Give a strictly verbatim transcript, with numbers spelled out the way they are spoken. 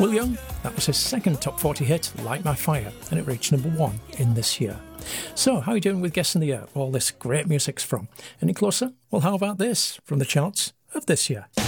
Will Young, that was his second top forty hit, Light My Fire, and it reached number one in this year. So, how are you doing with guessing the year all this great music's from? Any closer? Well, how about this from the charts of this year?